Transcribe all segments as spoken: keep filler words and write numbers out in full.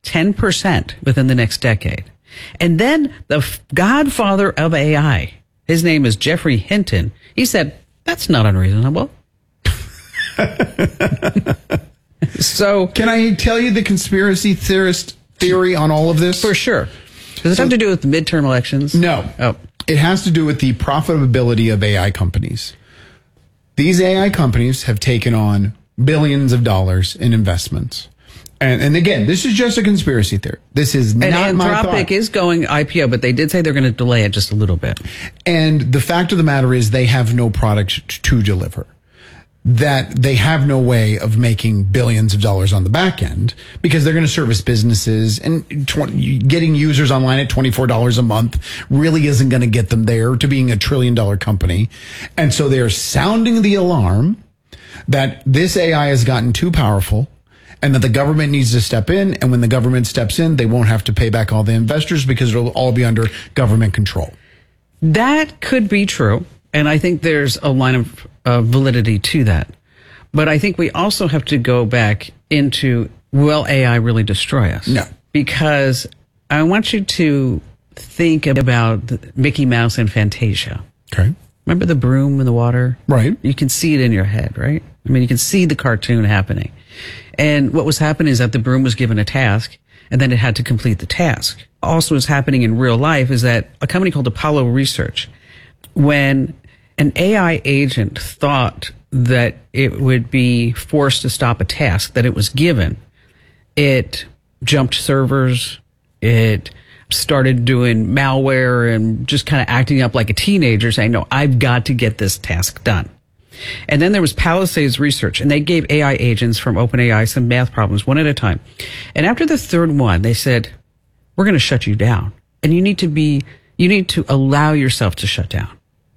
ten percent within the next decade. And then the f- godfather of A I, his name is Geoffrey Hinton, he said, that's not unreasonable. So, can I tell you the conspiracy theorist theory on all of this? For sure. Does it So, have to do with the midterm elections? No. Oh. It has to do with the profitability of A I companies. These A I companies have taken on billions of dollars in investments. And, and again, this is just a conspiracy theory. This is and not my thought. Anthropic is going I P O, but they did say they're going to delay it just a little bit. And the fact of the matter is they have no product to deliver. That they have no way of making billions of dollars on the back end because they're going to service businesses, and twenty, getting users online at twenty-four dollars a month really isn't going to get them there to being a trillion dollar company. And so they're sounding the alarm that this A I has gotten too powerful and that the government needs to step in. And when the government steps in, they won't have to pay back all the investors because it'll all be under government control. That could be true. And I think there's a line of uh, validity to that. But I think we also have to go back into, will A I really destroy us? No. Because I want you to think about Mickey Mouse and Fantasia. Okay. Remember the broom in the water? Right. You can see it in your head, right? I mean, you can see the cartoon happening. And what was happening is that the broom was given a task, and then it had to complete the task. Also what's happening in real life is that a company called Apollo Research, when an A I agent thought that it would be forced to stop a task that it was given, it jumped servers, it started doing malware and just kind of acting up like a teenager saying, no, I've got to get this task done. And then there was Palisades Research, and they gave A I agents from OpenAI some math problems one at a time. And after the third one, they said, we're going to shut you down. And you need to be, you need to allow yourself to shut down.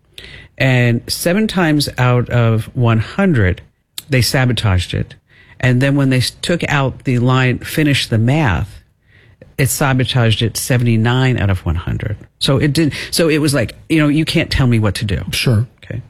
And seven times out of one hundred, they sabotaged it. And then when they took out the line, finish the math, it sabotaged it seventy-nine out of one hundred. So it did, so it was like, you know, you can't tell me what to do. Sure. Okay.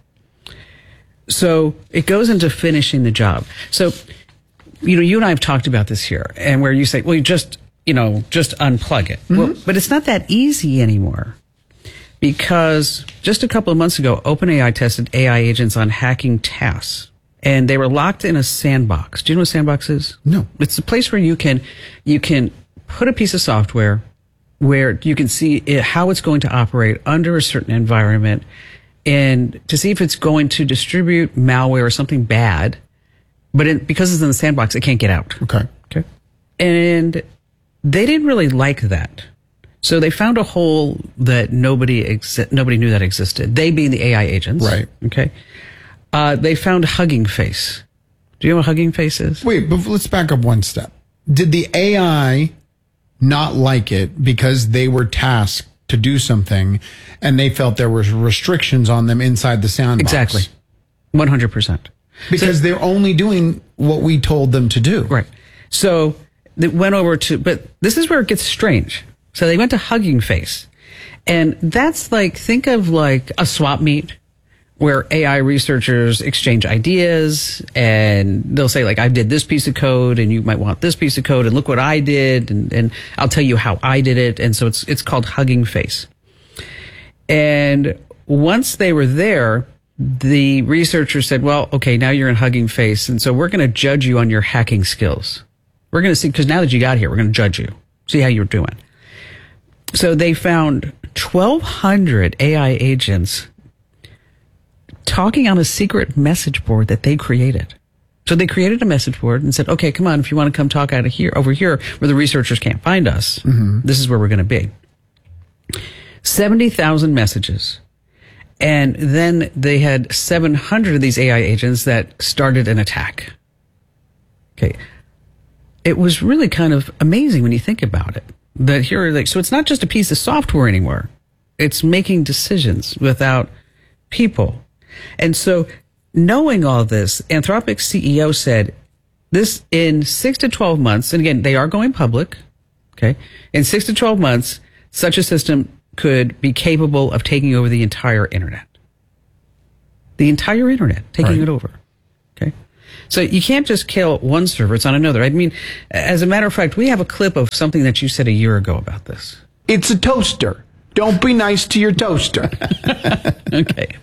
So it goes into finishing the job. So, you know, you and I have talked about this here, and where you say, well, you just, you know, just unplug it. Mm-hmm. Well, but it's not that easy anymore. Because just a couple of months ago, OpenAI tested A I agents on hacking tasks, and they were locked in a sandbox. Do you know what a sandbox is? No. It's a place where you can, you can put a piece of software where you can see it, how it's going to operate under a certain environment, and to see if it's going to distribute malware or something bad. But it, because it's in the sandbox, it can't get out. Okay. Okay. And they didn't really like that. So they found a hole that nobody exi- nobody knew that existed. They being the A I agents. Right. Okay. Uh, they found Hugging Face. Do you know what Hugging Face is? Wait, but let's back up one step. Did the A I not like it because they were tasked to do something and they felt there were restrictions on them inside the sandbox? Exactly. one hundred percent. Because so, they're only doing what we told them to do. Right. So they went over to, but this is where it gets strange. So they went to Hugging Face. And that's like, think of like a swap meet where A I researchers exchange ideas, and they'll say like, I did this piece of code and you might want this piece of code, and look what I did, and, and I'll tell you how I did it. And so it's, it's called Hugging Face. And once they were there, the researcher said, well, okay, now you're in Hugging Face, and so we're going to judge you on your hacking skills. We're going to see, because now that you got here, we're going to judge you, see how you're doing. So they found twelve hundred A I agents talking on a secret message board that they created. So they created a message board and said, okay, come on, if you want to come talk out of here, over here, where the researchers can't find us, mm-hmm. this is where we're going to be. seventy thousand messages. And then they had seven hundred of these A I agents that started an attack. Okay. It was really kind of amazing when you think about it. That here, like, so it's not just a piece of software anymore. It's making decisions without people. And so knowing all this, Anthropic's C E O said this in six to twelve months, and again, they are going public. Okay. In six to twelve months, such a system could be capable of taking over the entire internet. The entire internet, taking right. it over. Okay. So you can't just kill one server. It's on another. I mean, as a matter of fact, we have a clip of something that you said a year ago about this. It's a toaster. Don't be nice to your toaster. Okay.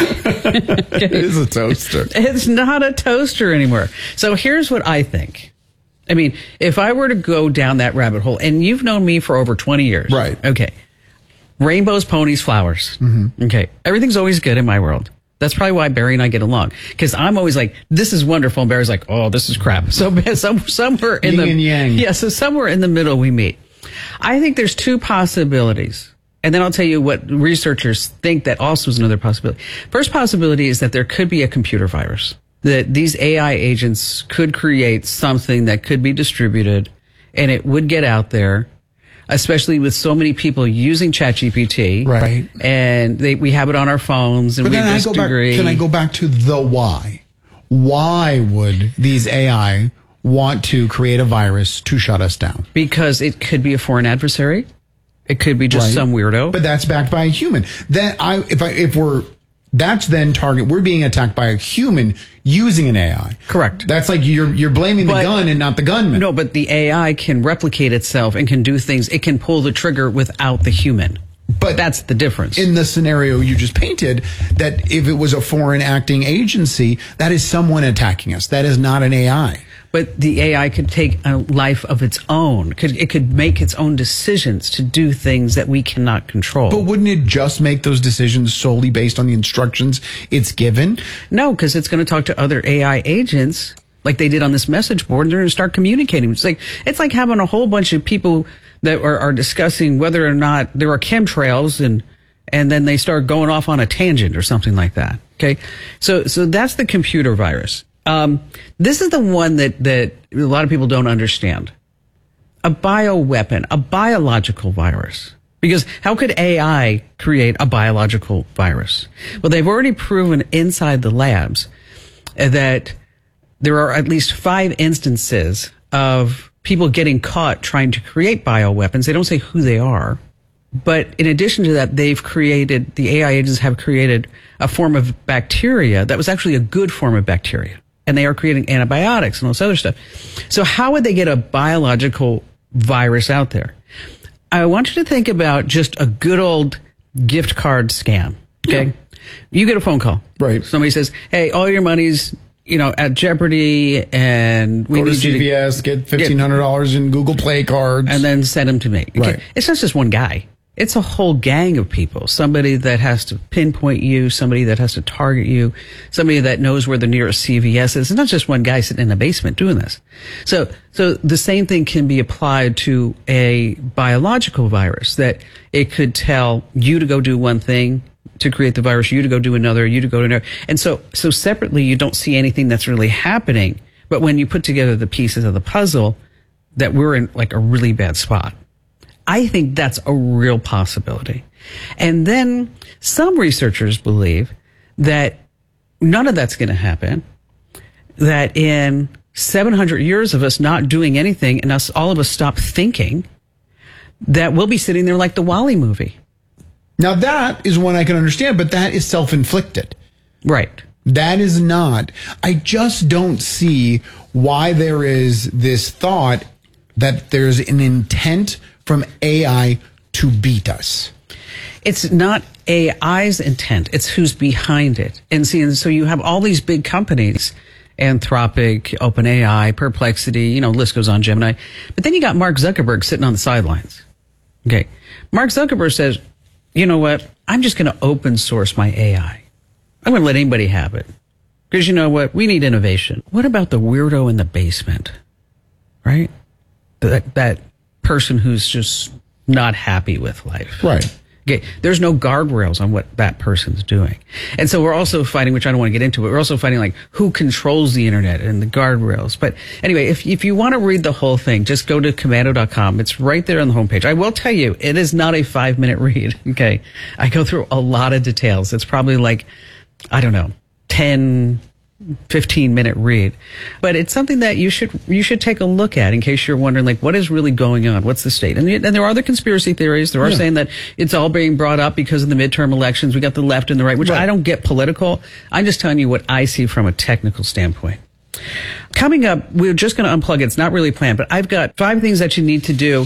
It is a toaster. It's not a toaster anymore. So here's what I think. I mean, if I were to go down that rabbit hole, and you've known me for over twenty years. Right. Okay. Rainbows, ponies, flowers. Mm-hmm. Okay. Everything's always good in my world. That's probably why Barry and I get along. Because I'm always like, this is wonderful. And Barry's like, oh, this is crap. So some, somewhere in Yin the... and yang. Yeah, so somewhere in the middle we meet. I think there's two possibilities. And then I'll tell you what researchers think that also is another possibility. First possibility is that there could be a computer virus. That these A I agents could create something that could be distributed and it would get out there, especially with so many people using ChatGPT. Right. And they, we have it on our phones and But we then I go back, disagree. can I go back to the why? Why would these A I want to create a virus to shut us down? Because it could be a foreign adversary. It could be just Right. some weirdo. But that's backed by a human. Then I, if I, if we're, that's then target. We're being attacked by a human using an A I. Correct. That's like you're you're blaming the But- gun and not the gunman. No, but the A I can replicate itself and can do things. It can pull the trigger without the human. But that's the difference. In the scenario you just painted, that if it was a foreign acting agency, that is someone attacking us. That is not an A I. But the A I could take a life of its own. Could it could make its own decisions to do things that we cannot control. But wouldn't it just make those decisions solely based on the instructions it's given? No, because it's going to talk to other A I agents like they did on this message board, and they're going to start communicating. It's like it's like having a whole bunch of people that are, are discussing whether or not there are chemtrails, and and then they start going off on a tangent or something like that. Okay, so so that's the computer virus. Um, this is the one that, that a lot of people don't understand. A bioweapon, a biological virus. Because how could A I create a biological virus? Well, they've already proven inside the labs that there are at least five instances of people getting caught trying to create bioweapons. They don't say who they are. But in addition to that, they've created, the A I agents have created a form of bacteria that was actually a good form of bacteria. And they are creating antibiotics and all this other stuff. So how would they get a biological virus out there? I want you to think about just a good old gift card scam. Okay. Yeah. You get a phone call. Right. Somebody says, hey, all your money's, you know, at Jeopardy, and we Go to need you C V S, to get fifteen hundred dollars in Google Play cards. and then send them to me. Okay? Right. It's not just one guy. It's a whole gang of people. Somebody that has to pinpoint you, somebody that has to target you, somebody that knows where the nearest C V S is. It's not just one guy sitting in a basement doing this. So, so the same thing can be applied to a biological virus, that it could tell you to go do one thing to create the virus, you to go do another, you to go to another. And so, so separately, you don't see anything that's really happening. But when you put together the pieces of the puzzle, that we're in like a really bad spot. I think that's a real possibility. And then some researchers believe that none of that's going to happen, that in seven hundred years of us not doing anything and us, all of us stop thinking, that we'll be sitting there like the WALL-E movie. Now that is one I can understand, but that is self-inflicted. Right. That is not. I just don't see why there is this thought that there's an intent from A I to beat us. It's not A I's intent. It's who's behind it. And see, and so you have all these big companies, Anthropic, OpenAI, Perplexity, you know, list goes on, Gemini. But then you got Mark Zuckerberg sitting on the sidelines. Okay. Mark Zuckerberg says, you know what? I'm just going to open source my A I. I'm going to let anybody have it. Because you know what? We need innovation. What about the weirdo in the basement? Right? That, that person who's just not happy with life. Right. Okay. There's no guardrails on what that person's doing. And so we're also fighting, which I don't want to get into, but we're also fighting like who controls the internet and the guardrails. But anyway, if, if you want to read the whole thing, just go to commando dot com. It's right there on the homepage. I will tell you, it is not a five minute read. Okay. I go through a lot of details. It's probably like, I don't know, ten, fifteen minute read, but it's something that you should you should take a look at in case you're wondering, like, what is really going on? What's the state? And, and there are other conspiracy theories. There are yeah. saying that it's all being brought up because of the midterm elections. We got the left and the right, which right. I don't get political. I'm just telling you what I see from a technical standpoint. Coming up, we're just going to unplug it. It's not really planned, but I've got five things that you need to do